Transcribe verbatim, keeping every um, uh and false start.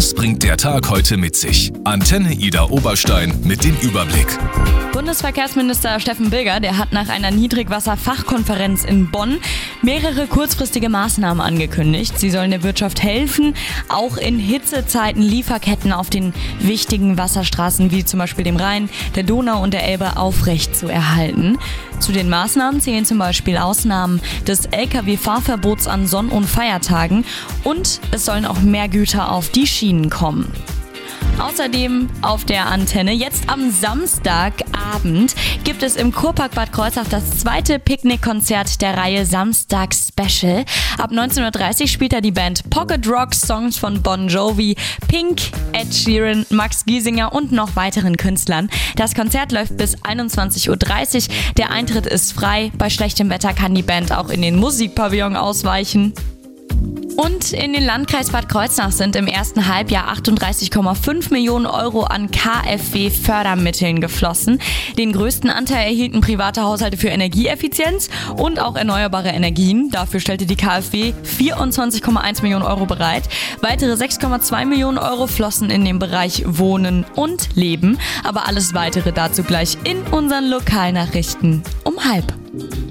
Was bringt der Tag heute mit sich? Antenne Ida Oberstein mit dem Überblick. Bundesverkehrsminister Steffen Bilger, der hat nach einer Niedrigwasserfachkonferenz in Bonn mehrere kurzfristige Maßnahmen angekündigt. Sie sollen der Wirtschaft helfen, auch in Hitzezeiten Lieferketten auf den wichtigen Wasserstraßen wie zum Beispiel dem Rhein, der Donau und der Elbe aufrecht zu erhalten. Zu den Maßnahmen zählen zum Beispiel Ausnahmen des L K W-Fahrverbots an Sonn- und Feiertagen und es sollen auch mehr Güter auf die Schienen kommen. Außerdem auf der Antenne, jetzt am Samstagabend, gibt es im Kurpark Bad Kreuznach das zweite Picknickkonzert der Reihe Samstag Special. Ab neunzehn Uhr dreißig spielt da die Band Pocket Rock Songs von Bon Jovi, Pink, Ed Sheeran, Max Giesinger und noch weiteren Künstlern. Das Konzert läuft bis einundzwanzig Uhr dreißig. Der Eintritt ist frei. Bei schlechtem Wetter kann die Band auch in den Musikpavillon ausweichen. Und in den Landkreis Bad Kreuznach sind im ersten Halbjahr achtunddreißig Komma fünf Millionen Euro an K f W-Fördermitteln geflossen. Den größten Anteil erhielten private Haushalte für Energieeffizienz und auch erneuerbare Energien. Dafür stellte die K f W vierundzwanzig Komma eins Millionen Euro bereit. Weitere sechs Komma zwei Millionen Euro flossen in den Bereich Wohnen und Leben. Aber alles Weitere dazu gleich in unseren Lokalnachrichten um halb.